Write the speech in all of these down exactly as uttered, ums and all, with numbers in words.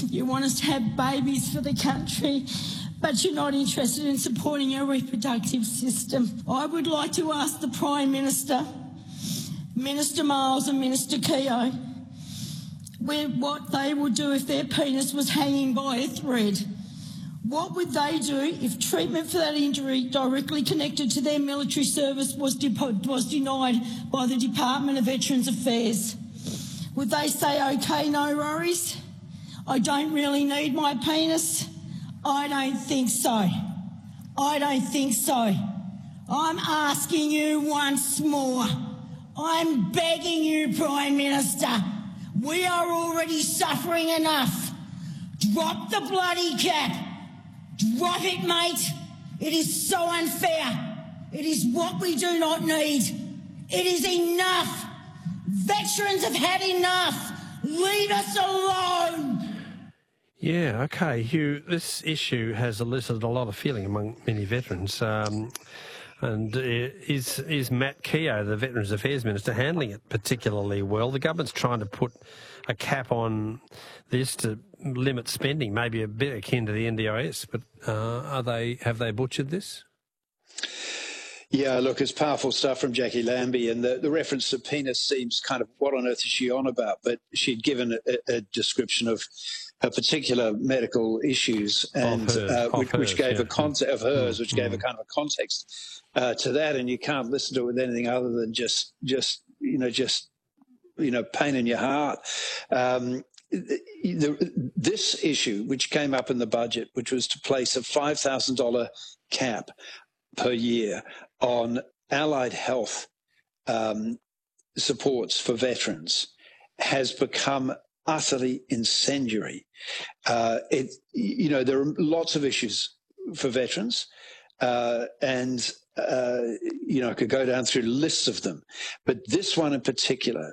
You want us to have babies for the country, but you're not interested in supporting our reproductive system. I would like to ask the Prime Minister, Minister Miles and Minister Keogh, where, what they would do if their penis was hanging by a thread. What would they do if treatment for that injury directly connected to their military service was, de- was denied by the Department of Veterans Affairs? Would they say, OK, no worries, I don't really need my penis? I don't think so. I don't think so. I'm asking you once more. I'm begging you, Prime Minister. We are already suffering enough. Drop the bloody cap. Drop it, mate. It is so unfair. It is what we do not need. It is enough. Veterans have had enough. Leave us alone. Yeah, okay, Hugh, this issue has elicited a lot of feeling among many veterans. Um, and uh, is is Matt Keogh, the Veterans Affairs Minister, handling it particularly well? The government's trying to put a cap on this to limit spending, maybe a bit akin to the N D I S, but uh, are they have they butchered this? Yeah, look, it's powerful stuff from Jackie Lambie, and the, the reference to penis seems kind of, what on earth is she on about? But she'd given a, a description of her particular medical issues, and hers, uh, which, hers, which gave yeah. a context of hers, Mm, which mm. gave a kind of a context uh, to that, and you can't listen to it with anything other than just, just you know, just you know, pain in your heart. Um, the, the, this issue, which came up in the budget, which was to place a five thousand dollars cap per year on allied health um, supports for veterans, has become utterly incendiary. Uh, it, you know, there are lots of issues for veterans, uh, and, uh, you know, I could go down through lists of them, but this one in particular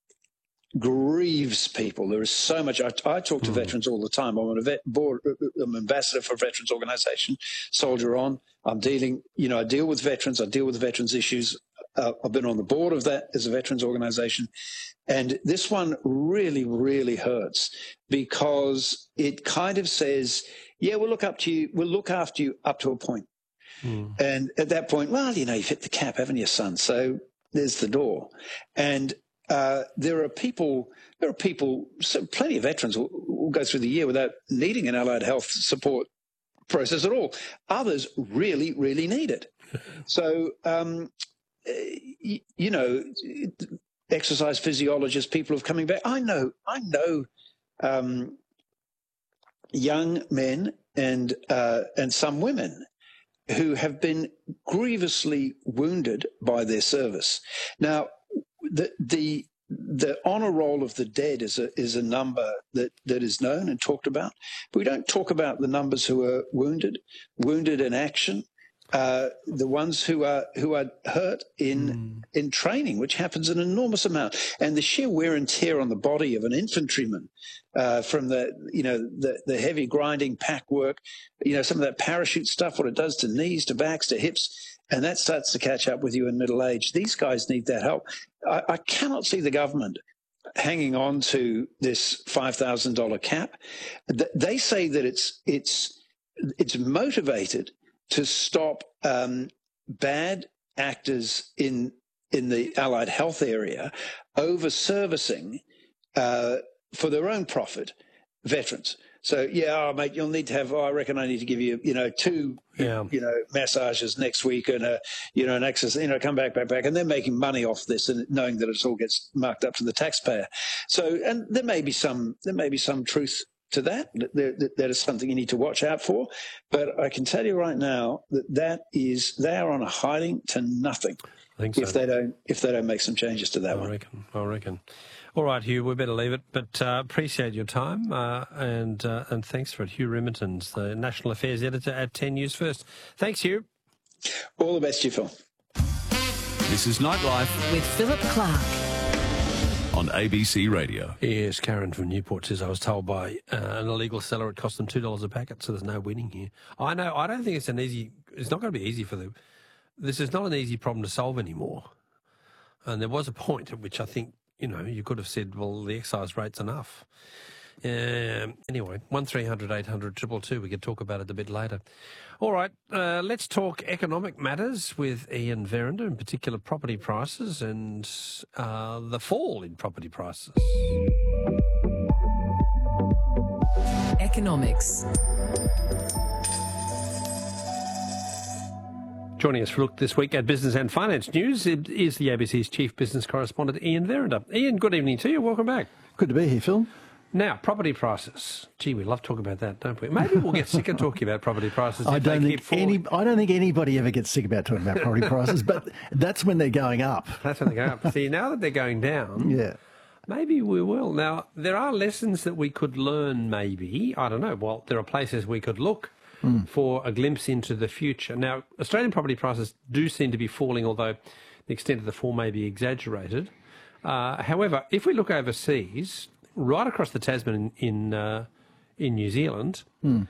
grieves people. There is so much. I, I talk to mm. veterans all the time. I'm a vet board, I'm an ambassador for a veterans organisation, Soldier On. I'm dealing, you know, I deal with veterans. I deal with veterans issues. Uh, I've been on the board of that as a veterans organisation. And this one really, really hurts because it kind of says, yeah, we'll look up to you. We'll look after you up to a point. Mm. And at that point, well, you know, you've hit the cap, haven't you, son? So there's the door. And Uh, there are people, there are people, so plenty of veterans will, will go through the year without needing an allied health support process at all. Others really, really need it. So, um, you, you know, exercise physiologists, people who are coming back. I know, I know um, young men and uh, and some women who have been grievously wounded by their service. Now, The, the the honour roll of the dead is a is a number that, that is known and talked about, but we don't talk about the numbers who are wounded, wounded in action, uh, the ones who are who are hurt in mm. in training, which happens an enormous amount, and the sheer wear and tear on the body of an infantryman uh, from the you know the the heavy grinding pack work, you know some of that parachute stuff, what it does to knees, to backs, to hips. And that starts to catch up with you in middle age. These guys need that help. I, I cannot see the government hanging on to this five thousand dollars cap. They say that it's it's it's motivated to stop um, bad actors in in the allied health area over servicing uh, for their own profit veterans. So, yeah, oh, mate, you'll need to have, oh, I reckon I need to give you, you know, two, yeah. you know, massages next week and, a, you know, an exercise, you know, come back, back, back. And they're making money off this and knowing that it all gets marked up to the taxpayer. So, and there may be some, there may be some truth to that. That, that is something you need to watch out for. But I can tell you right now that that is, they are on a hiding to nothing. I think so. If they don't, if they don't make some changes to that I one. reckon, I reckon. All right, Hugh, we better leave it, but uh, appreciate your time uh, and uh, and thanks for it. Hugh Rimmington's the National Affairs Editor at ten News First. Thanks, Hugh. All the best to you, Phil. This is Nightlife with Philip Clark on A B C Radio. Yes, Karen from Newport says, I was told by uh, an illegal seller it cost them two dollars a packet, so there's no winning here. I know, I don't think it's an easy, it's not going to be easy for them. This is not an easy problem to solve anymore. And there was a point at which I think, you know, you could have said, well, the excise rate's enough. Um, anyway, one three hundred eight hundred two two two. We could talk about it a bit later. All right, uh, let's talk economic matters with Ian Verrinder, in particular property prices and uh, the fall in property prices. Economics. Joining us for a look this week at Business and Finance News is the A B C's Chief Business Correspondent, Ian Verrinder. Ian, good evening to you. Welcome back. Good to be here, Phil. Now, property prices. Gee, we love talking about that, don't we? Maybe we'll get sick of talking about property prices. I if don't they think keep falling. any. I don't think anybody ever gets sick about talking about property prices, but that's when they're going up. That's when they go up. See, now that they're going down, Yeah. maybe we will. Now, there are lessons that we could learn, maybe. I don't know. Well, there are places we could look mm. for a glimpse into the future. Now, Australian property prices do seem to be falling, although the extent of the fall may be exaggerated. Uh, however, if we look overseas, right across the Tasman in in, uh, in New Zealand, mm.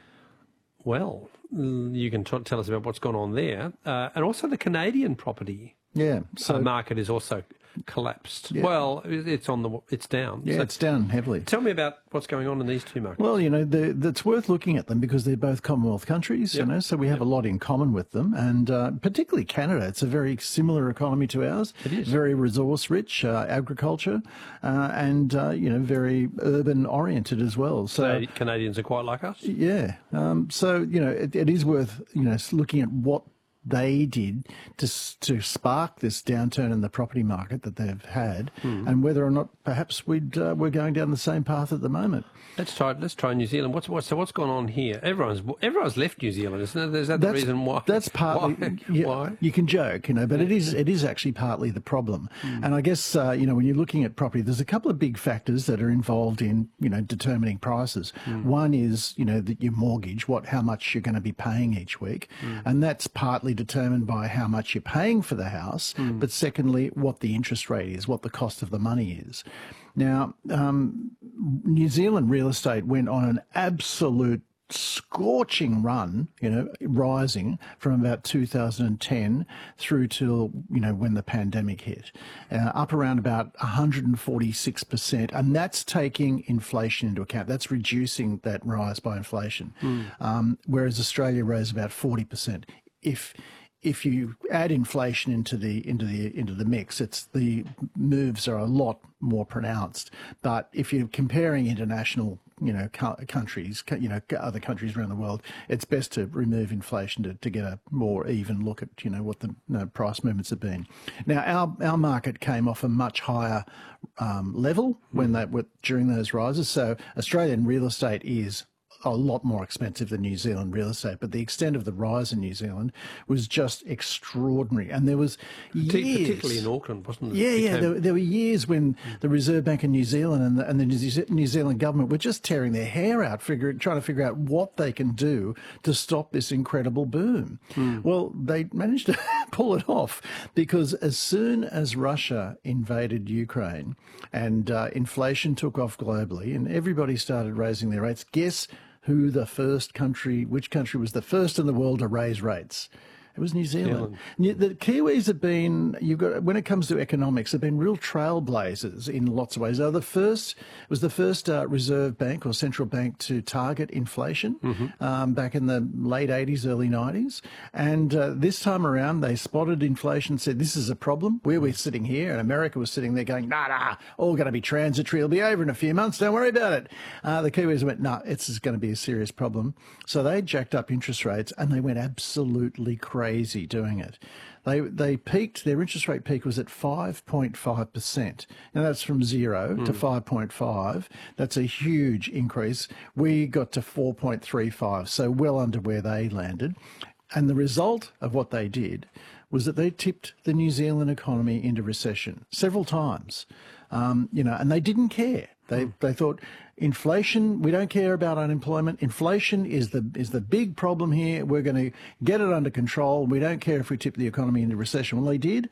well, you can t- tell us about what's gone on there. Uh, and also the Canadian property yeah, so, uh, market is also collapsed. Yeah. Well, it's on the it's down. Yeah, so it's down heavily. Tell me about what's going on in these two markets. Well, you know, it's worth looking at them because they're both Commonwealth countries, yep. you know, so we have yep. a lot in common with them. And uh, particularly Canada, it's a very similar economy to ours. It is. Very resource-rich, uh, agriculture, uh, and, uh, you know, very urban-oriented as well. So Canadians are quite like us? Yeah. Um, so, you know, it, it is worth, you know, looking at what they did to to spark this downturn in the property market that they've had, mm. and whether or not perhaps we'd uh, we're going down the same path at the moment. Let's try. Let's try New Zealand. What's what? So what's gone on here? Everyone's everyone's left New Zealand, isn't it? Is that the that's, reason why? That's partly. Why? Yeah, why? You can joke, you know, but it is it is actually partly the problem. Mm. And I guess uh, you know, when you're looking at property, there's a couple of big factors that are involved in you know determining prices. Mm. One is you know that your mortgage, what how much you're going to be paying each week, mm. and that's partly determined by how much you're paying for the house. Mm. But secondly, what the interest rate is, what the cost of the money is. Now, um, New Zealand real estate went on an absolute scorching run, you know, rising from about two thousand ten through till, you know, when the pandemic hit, uh, up around about one hundred forty-six percent. And that's taking inflation into account. That's reducing that rise by inflation. Mm. Um, whereas Australia rose about forty percent. If If you add inflation into the into the into the mix, it's the moves are a lot more pronounced. But if you're comparing international, you know, countries, you know, other countries around the world, it's best to remove inflation to, to get a more even look at, you know, what the you know, price movements have been. Now, our our market came off a much higher um, level when that during those rises. So Australian real estate is a lot more expensive than New Zealand real estate, but the extent of the rise in New Zealand was just extraordinary. And there was years... Particularly in Auckland, wasn't it? Yeah, it yeah. There, there were years when the Reserve Bank of New Zealand and the, and the New Zealand government were just tearing their hair out, figure, trying to figure out what they can do to stop this incredible boom. Mm. Well, they managed to pull it off because as soon as Russia invaded Ukraine and uh, inflation took off globally and everybody started raising their rates, guess who the first country, which country was the first in the world to raise rates? It was New Zealand. Zealand. The Kiwis have been, you've got, when it comes to economics, have been real trailblazers in lots of ways. They're the first, it was the first uh, Reserve Bank or central bank to target inflation mm-hmm. um, back in the late eighties, early nineties. And uh, this time around, they spotted inflation, said, this is a problem. We were sitting here and America was sitting there going, nah, nah, all going to be transitory. It'll be over in a few months. Don't worry about it. Uh, the Kiwis went, no, nah, it's going to be a serious problem. So they jacked up interest rates and they went absolutely crazy. Easy doing it. They they peaked, their interest rate peak was at five point five percent. Now that's from zero mm. to five point five. That's a huge increase. We got to four point three five, so well under where they landed. And the result of what they did was that they tipped the New Zealand economy into recession several times. Um, you know, and they didn't care. They mm. they thought inflation, we don't care about unemployment. Inflation is the is the big problem here. We're going to get it under control. We don't care if we tip the economy into recession. Well, they did.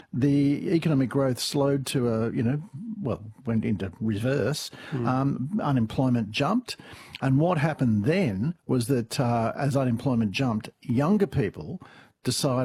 The economic growth slowed to a, you know, well, went into reverse. Mm. Um, unemployment jumped. And what happened then was that uh, as unemployment jumped, younger people decided,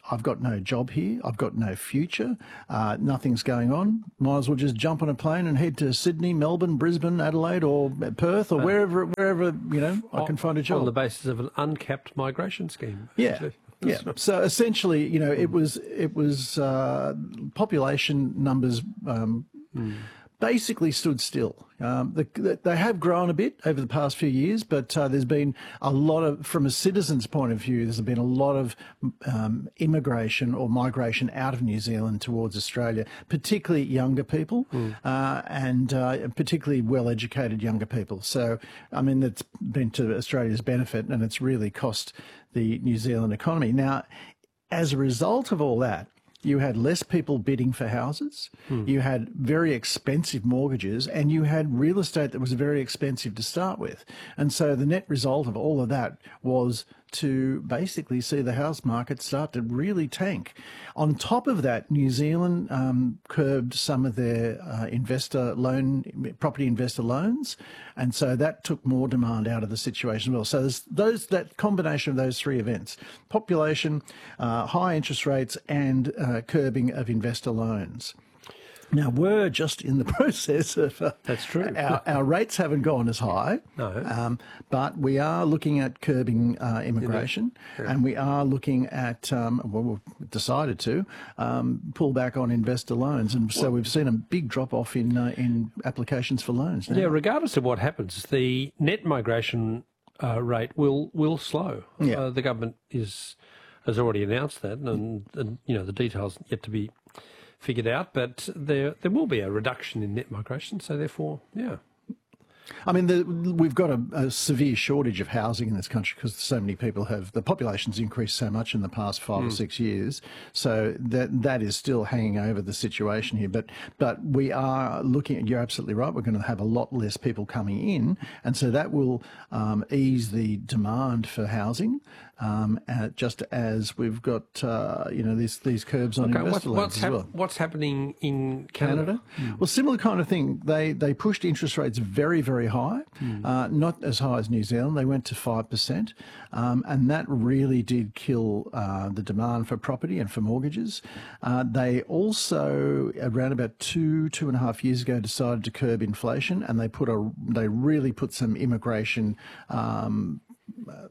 I've got no job here, I've got no future, uh, nothing's going on. Might as well just jump on a plane and head to Sydney, Melbourne, Brisbane, Adelaide, or Perth, or uh, wherever, wherever you know I on, can find a job on the basis of an uncapped migration scheme. Yeah. Yeah. So essentially, you know, it was it was uh, population numbers um, mm. basically stood still. Um, the, they have grown a bit over the past few years, but uh, there's been a lot of, from a citizen's point of view, there's been a lot of um, immigration or migration out of New Zealand towards Australia, particularly younger people mm. uh, and uh, particularly well-educated younger people. So, I mean, that's been to Australia's benefit, and it's really cost the New Zealand economy. Now, as a result of all that, you had less people bidding for houses, hmm. you had very expensive mortgages, and you had real estate that was very expensive to start with. And so the net result of all of that was to basically see the house market start to really tank. On top of that, New Zealand um, curbed some of their uh, investor loan, property investor loans, and so that took more demand out of the situation as well. So there's those that combination of those three events: population, uh, high interest rates, and uh, curbing of investor loans. Now, we're just in the process of... Uh, That's true. Our, our rates haven't gone as high, no. um, but we are looking at curbing uh, immigration, yeah. and we are looking at, um, well, we've decided to, um, pull back on investor loans. And so we've seen a big drop-off in uh, in applications for loans now. Yeah, regardless of what happens, the net migration uh, rate will, will slow. Yeah. Uh, the government is has already announced that, and, and you know, the details yet to be figured out, but there there will be a reduction in net migration, so therefore, yeah. I mean, the, we've got a, a severe shortage of housing in this country because so many people have, the population's increased so much in the past five mm. or six years. So that that is still hanging over the situation here. But but we are looking at, you're absolutely right, we're going to have a lot less people coming in. And so that will um, ease the demand for housing, um, uh, just as we've got, uh, you know, these, these curbs on okay, investor what, loans what's as hap- well. What's happening in Canada? Canada? Mm. Well, similar kind of thing. They, they pushed interest rates very, very very high, mm. uh, not as high as New Zealand. They went to five percent, um, and that really did kill uh, the demand for property and for mortgages. Uh, they also, around about two, two and a half years ago, decided to curb inflation, and they put a, they really put some immigration um, uh,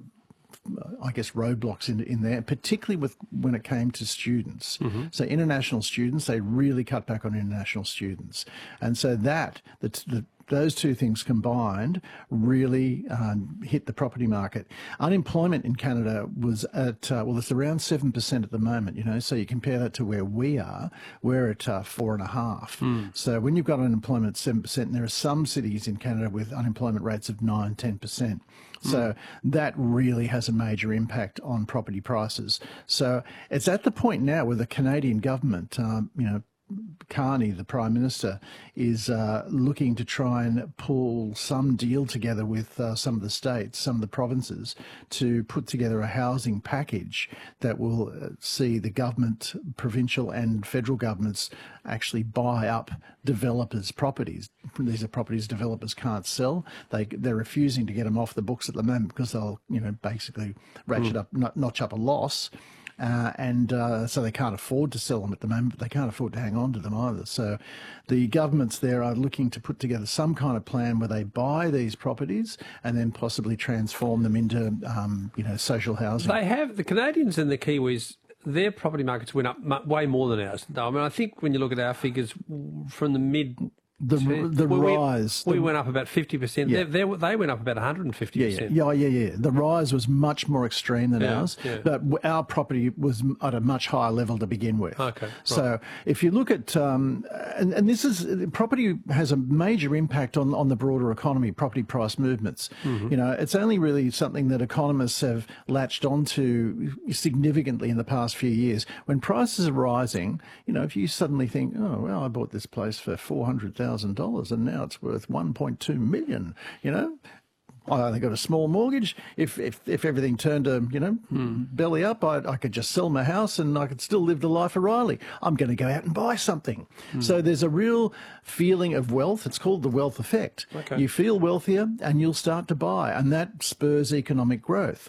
I guess roadblocks in, in there, particularly with when it came to students. Mm-hmm. So international students, they really cut back on international students. And so that, the, the those two things combined really um, hit the property market. Unemployment in Canada was at, uh, well, it's around seven percent at the moment, you know, so you compare that to where we are, we're at uh, four and a half. Mm. So when you've got unemployment at seven percent, and there are some cities in Canada with unemployment rates of nine, ten percent. So that really has a major impact on property prices. So it's at the point now where the Canadian government, um, you know, Carney, the Prime Minister, is uh, looking to try and pull some deal together with uh, some of the states, some of the provinces, to put together a housing package that will uh, see the government, provincial and federal governments, actually buy up developers' properties. These are properties developers can't sell. They, they're refusing to get them off the books at the moment because they'll, you know, basically ratchet mm. up, notch up a loss. Uh, and uh, so they can't afford to sell them at the moment, but they can't afford to hang on to them either. So the governments there are looking to put together some kind of plan where they buy these properties and then possibly transform them into, um, you know, social housing. They have, the Canadians and the Kiwis, their property markets went up way more than ours. I mean, I think when you look at our figures from the mid... The the we, rise. We, we the, went up about fifty percent. Yeah. They, they, they went up about one hundred fifty percent. Yeah, yeah, yeah, yeah. The rise was much more extreme than yeah, ours, yeah. but our property was at a much higher level to begin with. Okay. Right. So if you look at, um, and, and this is, property has a major impact on, on the broader economy, property price movements. Mm-hmm. You know, it's only really something that economists have latched onto significantly in the past few years. When prices are rising, you know, if you suddenly think, oh, well, I bought this place for four hundred thousand dollars and now it's worth one point two million, you know. I only got a small mortgage. If if, if everything turned to, you know, mm. belly up, I, I could just sell my house and I could still live the life of Riley. I'm going to go out and buy something. Mm. So there's a real feeling of wealth. It's called the wealth effect. Okay. You feel wealthier and you'll start to buy, and that spurs economic growth.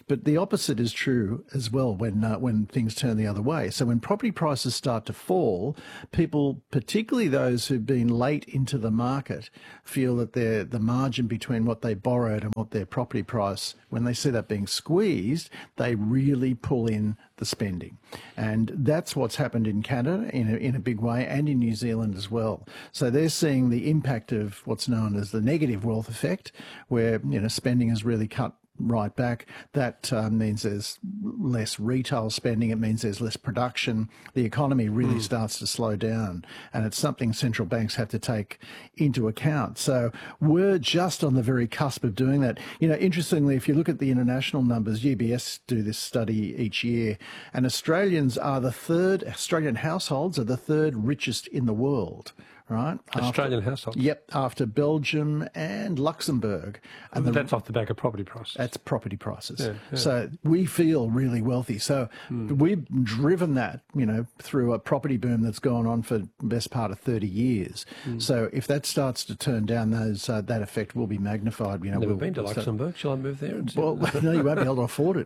But the opposite is true as well when uh, when things turn the other way. So when property prices start to fall, people, particularly those who've been late into the market, feel that their the margin between what they borrowed and what their property price, when they see that being squeezed, they really pull in the spending. And that's what's happened in Canada in a, in a big way, and in New Zealand as well. So they're seeing the impact of what's known as the negative wealth effect, where, you know, spending has really cut right back. That uh, means there's less retail spending. It means there's less production. The economy really mm. starts to slow down, and it's something central banks have to take into account. So we're just on the very cusp of doing that. You know, interestingly, if you look at the international numbers, U B S do this study each year, and Australians are the third, Australian households are the third richest in the world. Right, Australian after, households. Yep, after Belgium and Luxembourg. And and the, that's off the back of property prices. That's property prices. Yeah, yeah. So we feel really wealthy. So mm. we've driven that, you know, through a property boom that's gone on for the best part of thirty years. Mm. So if that starts to turn down, those uh, that effect will be magnified. You know, Never we'll, been to we'll Luxembourg. Start... Shall I move there? And well, no, you won't be able to afford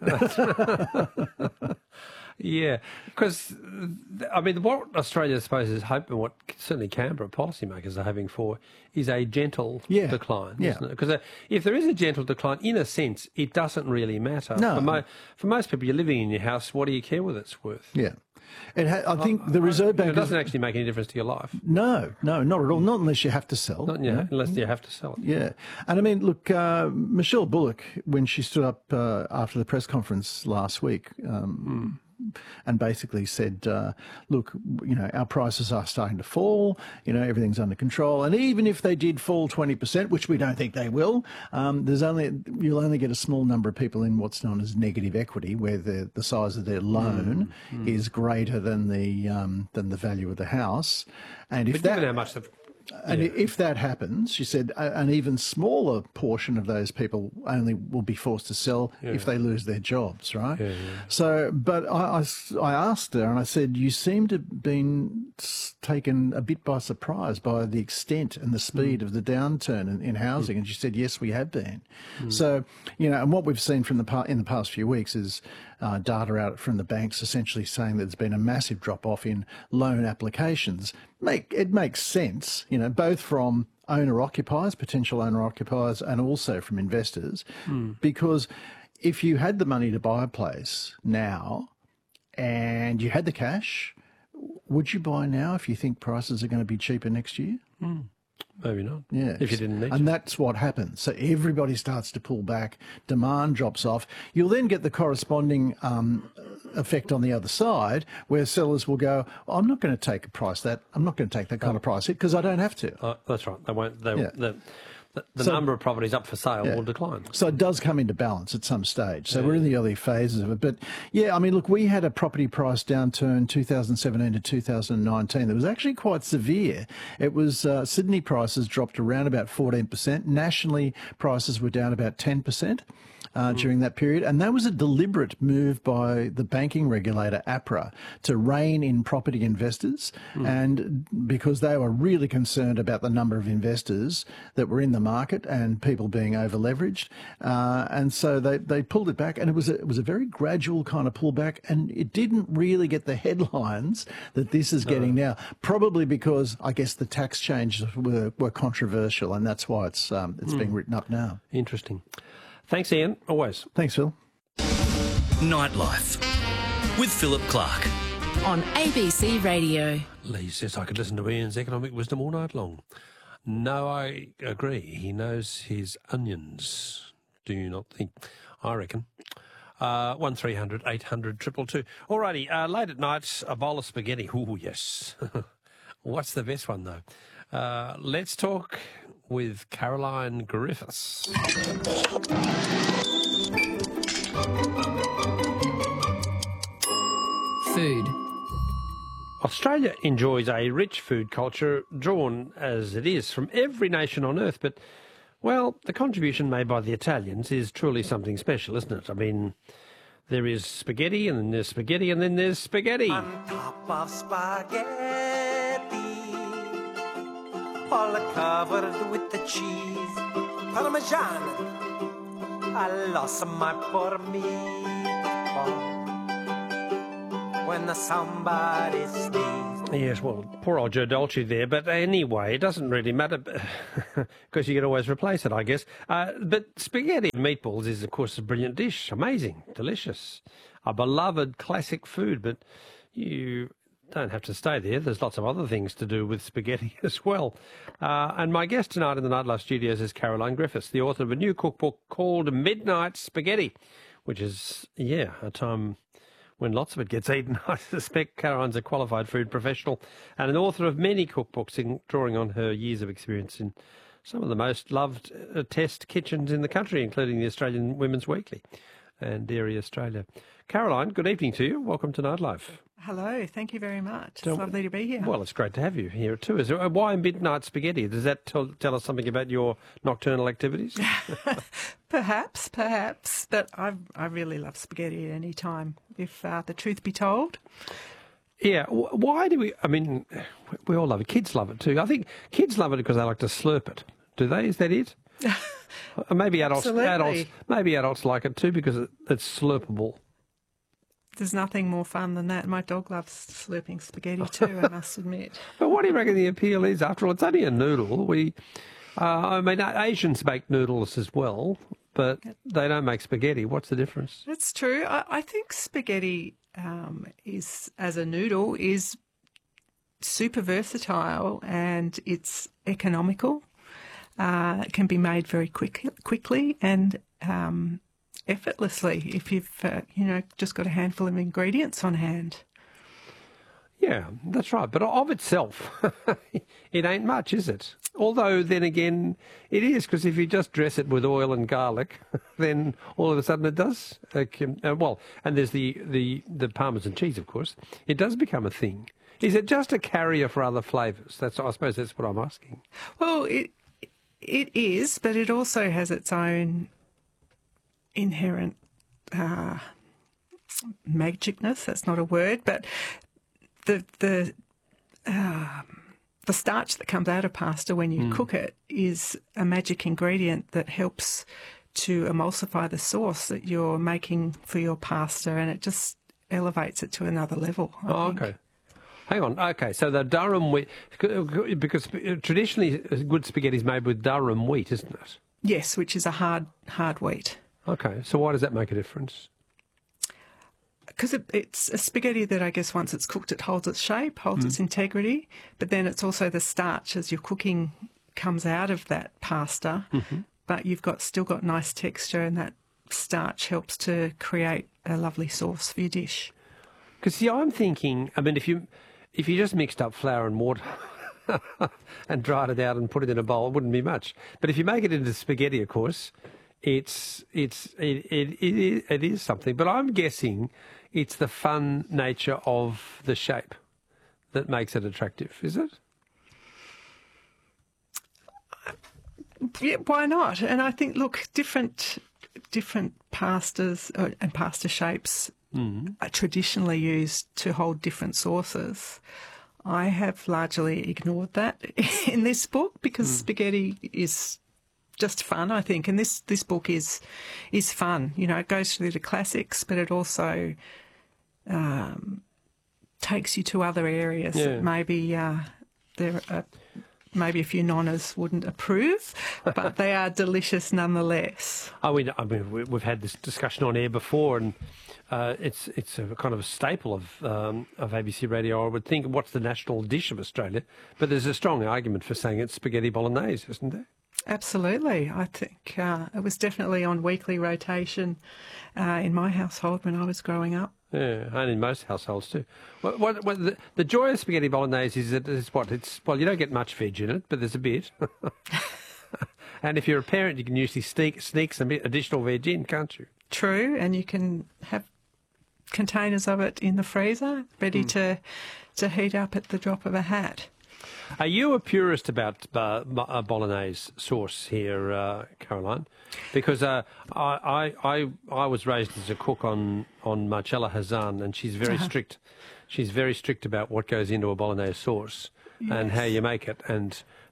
it. Yeah, because, I mean, what Australia, I suppose, is hoping, what certainly Canberra policymakers are hoping for, is a gentle yeah. decline, yeah. isn't it? Because if there is a gentle decline, in a sense, it doesn't really matter. No. For, mo- for most people, you're living in your house, what do you care whether it's worth? Yeah. It ha- I think the Reserve Bank... It doesn't actually make any difference to your life. No, no, not at all. Not unless you have to sell. Not, yeah, unless you have to sell it. Yeah. And I mean, look, uh, Michelle Bullock, when she stood up uh, after the press conference last week... Um, mm. and basically said, uh, look, you know, our prices are starting to fall, you know, everything's under control. And even if they did fall twenty percent, which we don't think they will, um, there's only, you'll only get a small number of people in what's known as negative equity, where the, the size of their loan mm, mm. is greater than the, um, than the value of the house. And if but that, given how much the And yeah. if that happens, she said, an even smaller portion of those people only will be forced to sell yeah. if they lose their jobs, right? Yeah, yeah. So, but I, I, I asked her and I said, you seem to have been taken a bit by surprise by the extent and the speed mm. of the downturn in, in housing. Mm. And she said, yes, we have been. Mm. So, you know, and what we've seen from the par- in the past few weeks is uh, data out from the banks essentially saying that there's been a massive drop-off in loan applications. Make it makes sense, you know, both from owner-occupiers, potential owner-occupiers, and also from investors, mm. because if you had the money to buy a place now and you had the cash, would you buy now if you think prices are going to be cheaper next year? Mm. Maybe not. Yeah. If you didn't need to. And that's what happens. So everybody starts to pull back, demand drops off. You'll then get the corresponding um, effect on the other side where sellers will go, oh, I'm not going to take a price that, I'm not going to take that kind oh. of price hit because I don't have to. Uh, that's right. They won't, they, yeah. the, the, the so, number of properties up for sale yeah. will decline. So it does come into balance at some stage. So yeah. we're in the early phases of it. But yeah, I mean, look, we had a property price downturn two thousand seventeen to two thousand nineteen that was actually quite severe. It was uh, Sydney prices dropped around about fourteen percent. Nationally, prices were down about ten percent. Uh, mm. during that period. And that was a deliberate move by the banking regulator, APRA, to rein in property investors. Mm. And because they were really concerned about the number of investors that were in the market and people being over leveraged. Uh, and so they, they pulled it back, and it was, a, it was a very gradual kind of pullback. And it didn't really get the headlines that this is getting no. now, probably because I guess the tax changes were, were controversial, and that's why it's, um, it's mm. being written up now. Interesting. Thanks, Ian. Always. Thanks, Phil. Nightlife with Philip Clark on A B C Radio. Lee says I could listen to Ian's economic wisdom all night long. No, I agree. He knows his onions. Do you not think? I reckon. Uh, one three hundred eight hundred two two two. Alrighty, uh, late at night, a bowl of spaghetti. Ooh, yes. What's the best one, though? Uh, let's talk with Caroline Griffiths. Food. Australia enjoys a rich food culture drawn, as it is, from every nation on earth. But, well, the contribution made by the Italians is truly something special, isn't it? I mean, there is spaghetti, and then there's spaghetti, and then there's spaghetti. On top of spaghetti, all covered with the cheese, Parmesan, I lost my poor meatball when somebody sneezed. Yes, well, poor old Joe Dolce there. But anyway, it doesn't really matter because you can always replace it, I guess. Uh, but spaghetti and meatballs is, of course, a brilliant dish. Amazing, delicious, a beloved classic food. But you don't have to stay there. There's lots of other things to do with spaghetti as well. Uh, and my guest tonight in the Nightlife Studios is Caroline Griffiths, the author of a new cookbook called Midnight Spaghetti, which is, yeah, a time when lots of it gets eaten. I suspect Caroline's a qualified food professional and an author of many cookbooks, in, drawing on her years of experience in some of the most loved uh, test kitchens in the country, including the Australian Women's Weekly and Dairy Australia. Caroline, good evening to you. Welcome to Nightlife. Hello, thank you very much. So, it's lovely to be here. Well, it's great to have you here too. Is there, why midnight spaghetti? Does that tell, tell us something about your nocturnal activities? Perhaps, perhaps. But I I really love spaghetti at any time, if uh, the truth be told. Yeah, why do we, I mean, we all love it. Kids love it too. I think kids love it because they like to slurp it. Do they? Is that it? Maybe adults, adults, maybe adults like it too because it, it's slurpable. There's nothing more fun than that. My dog loves slurping spaghetti too, I must admit. But what do you reckon the appeal is? After all, it's only a noodle. We, uh, I mean, Asians make noodles as well, but they don't make spaghetti. What's the difference? That's true. I, I think spaghetti um, is, as a noodle, is super versatile and it's economical. Uh, it can be made very quick, quickly and um, effortlessly if you've, uh, you know, just got a handful of ingredients on hand. Yeah, that's right. But of itself, it ain't much, is it? Although, then again, it is, because if you just dress it with oil and garlic, then all of a sudden it does. Uh, uh, well, and there's the, the, the Parmesan cheese, of course. It does become a thing. Is it just a carrier for other flavours? That's, I suppose that's what I'm asking. Well, it it is, but it also has its own inherent uh, magicness. That's not a word, but the the uh, the starch that comes out of pasta when you mm. cook it is a magic ingredient that helps to emulsify the sauce that you're making for your pasta, and it just elevates it to another level. I oh, think. Okay. Hang on. Okay, so the Durham wheat, because traditionally good spaghetti is made with Durham wheat, isn't it? Yes, which is a hard hard wheat. Okay, so why does that make a difference? Because it, it's a spaghetti that I guess once it's cooked, it holds its shape, holds mm. its integrity, but then it's also the starch as you're cooking comes out of that pasta, mm-hmm. but you've got still got nice texture, and that starch helps to create a lovely sauce for your dish. Because see, I'm thinking, I mean, if you if you just mixed up flour and water and dried it out and put it in a bowl, it wouldn't be much. But if you make it into spaghetti, of course, it's it's it it, it, is, it is something. But I'm guessing it's the fun nature of the shape that makes it attractive, is it? Yeah, why not? And I think, look, different different pastas uh, and pasta shapes mm. are traditionally used to hold different sauces. I have largely ignored that in this book because mm. spaghetti is just fun, I think, and this, this book is is fun. You know, it goes through the classics, but it also um, takes you to other areas yeah. that maybe uh, there are maybe a few nonners wouldn't approve, but they are delicious nonetheless. I mean, I mean, we've had this discussion on air before, and uh, it's it's a kind of a staple of um, of A B C Radio. I would think, what's the national dish of Australia? But there's a strong argument for saying it's spaghetti bolognese, isn't there? Absolutely. I think uh, it was definitely on weekly rotation uh, in my household when I was growing up. Yeah, and in most households too. What, what, what the, the joy of spaghetti bolognese is that it's what it's. Well, you don't get much veg in it, but there's a bit. And if you're a parent, you can usually sneak sneak some additional veg in, can't you? True, and you can have containers of it in the freezer, ready mm. to to heat up at the drop of a hat. Are you a purist about uh, bolognese sauce here, uh, Caroline? Because uh, I, I I was raised as a cook on, on Marcella Hazan, and she's very uh-huh. strict. She's very strict about what goes into a bolognese sauce yes. and how you make it. And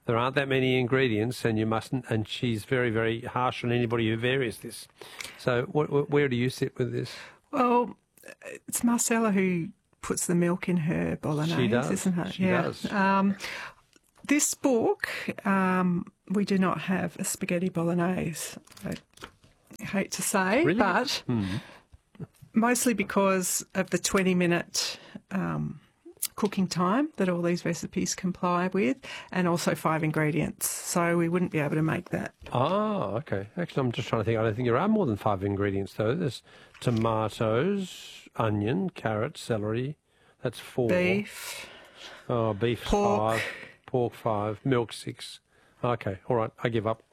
there aren't that many ingredients, and you mustn't. And she's very, very harsh on anybody who varies this. So, what, where do you sit with this? Well, it's Marcella who puts the milk in her bolognese, She does. isn't it? She yeah. does. Um, this book, um, we do not have a spaghetti bolognese. I hate to say, Really? but mostly because of the twenty-minute um, cooking time that all these recipes comply with, and also five ingredients. So we wouldn't be able to make that. Oh, okay. Actually, I'm just trying to think. I don't think there are more than five ingredients, though. There's tomatoes, onion, carrot, celery. That's four. Beef. Oh, beef Pork. five. Pork five. Milk six. Okay, all right. I give up.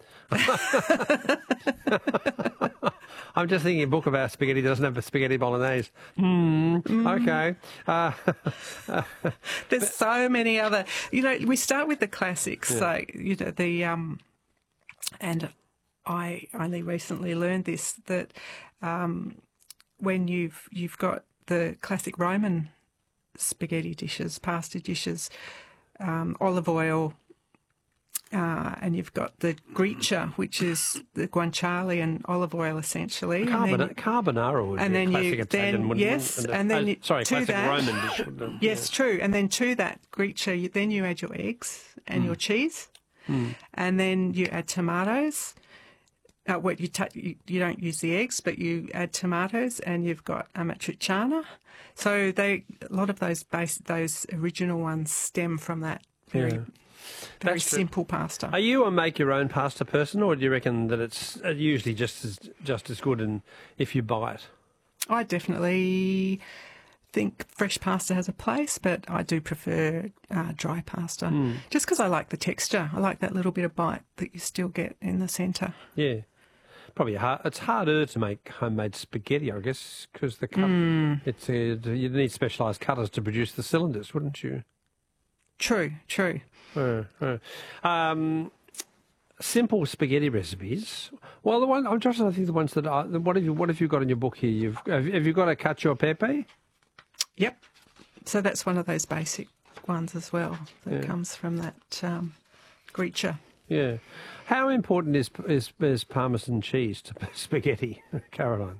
I'm just thinking a book about spaghetti doesn't have a spaghetti bolognese. Mm, mm. Okay. Uh, There's so many other, you know, we start with the classics. Yeah. So, you know, the, um, and I only recently learned this, that um, when you've, you've got the classic Roman spaghetti dishes, pasta dishes, um, olive oil, Uh, and you've got the gricia, which is the guanciale and olive oil, essentially. Carbon- and then, carbonara would and be then a classic you, Italian, then, wouldn't it? yes, And, and uh, then you, sorry, to classic that, Roman dish. Wouldn't it? yes, true. And then to that gricia, you, then you add your eggs and Mm. your cheese, Mm. and then you add tomatoes. Uh, what you, ta- you you don't use the eggs, but you add tomatoes, and you've got amatriciana. So they a lot of those base those original ones stem from that very. Yeah. Very That's true. simple pasta. Are you a make your own pasta person, or do you reckon that it's usually just as just as good and if you buy it? I definitely think fresh pasta has a place, but I do prefer uh, dry pasta, Mm. just because I like the texture. I like that little bit of bite that you still get in the centre. Yeah, probably hard. It's harder to make homemade spaghetti, I guess, because the cut, Mm. it's uh, you need specialised cutters to produce the cylinders, wouldn't you? True, true. Uh, uh. Um, simple spaghetti recipes. Well, the one I'm just I think the ones that I, what have you what have you got in your book here? You've have, have you got a cacio e pepe? Yep. So that's one of those basic ones as well that Yeah. comes from that um, gricia. Yeah. How important is is, is Parmesan cheese to spaghetti, Caroline?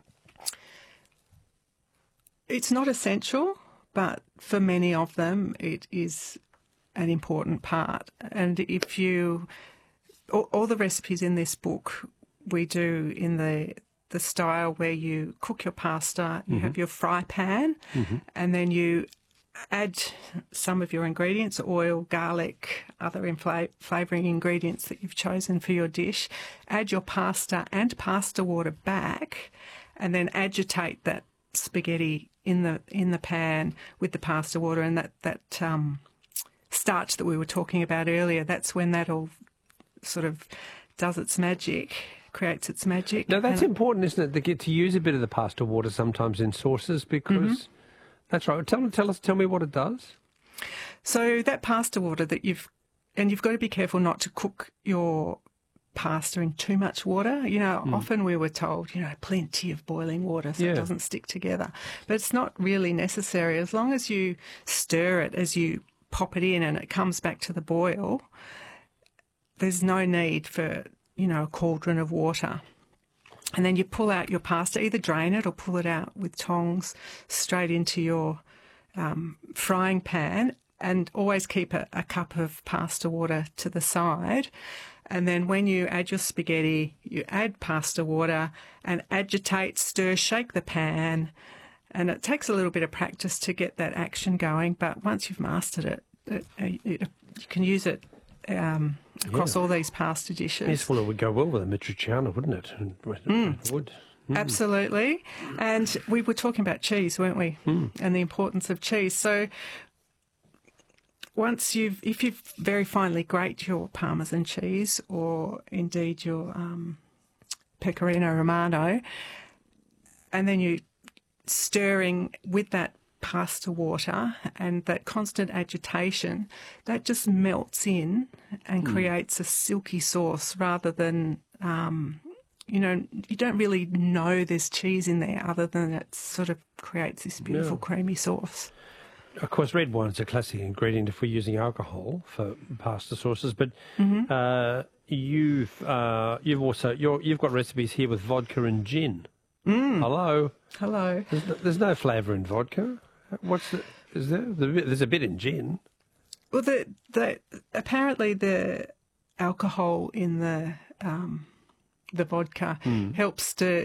It's not essential, but for many of them, it is an important part. And if you, all, all the recipes in this book, we do in the the style where you cook your pasta, you Mhm. have your fry pan, Mhm. and then you add some of your ingredients, oil, garlic, other infla- flavouring ingredients that you've chosen for your dish, add your pasta and pasta water back, and then agitate that spaghetti in the in the pan with the pasta water, and that, that um, starch that we were talking about earlier, that's when that all sort of does its magic, creates its magic. Now, that's And- important, isn't it, to get to use a bit of the pasta water sometimes in sauces because Mhm. that's right. Tell, tell us, tell me what it does. So that pasta water that you've, and you've got to be careful not to cook your pasta in too much water. You know, Mm. often we were told, you know, plenty of boiling water so Yeah. it doesn't stick together. But it's not really necessary. As long as you stir it as you pop it in and it comes back to the boil, there's no need for, you know, a cauldron of water. And then you pull out your pasta, either drain it or pull it out with tongs straight into your um, frying pan, and always keep a, a cup of pasta water to the side. And then when you add your spaghetti, you add pasta water and agitate, stir, shake the pan. And it takes a little bit of practice to get that action going, but once you've mastered it, it, it you can use it um, across Yeah. all these pasta dishes. Yes, well, it would go well with a matriciana, wouldn't it? Mm. It would. Mm. Absolutely. And we were talking about cheese, weren't we? Mm. And the importance of cheese. So once you've, if you've very finely grate your Parmesan cheese, or indeed your um, Pecorino Romano, and then you stirring with that pasta water and that constant agitation, that just melts in and Mm. creates a silky sauce rather than, um, you know, you don't really know there's cheese in there other than it sort of creates this beautiful Yeah. creamy sauce. of course, red wine's a classic ingredient if we're using alcohol for pasta sauces. But Mm-hmm. uh, you've uh, you've also you're, you've got recipes here with vodka and gin. Mm. Hello. Hello. There's no, there's no flavour in vodka. What's the? Is there? There's a bit in gin. Well, the, the apparently the alcohol in the um, the vodka Hmm. helps to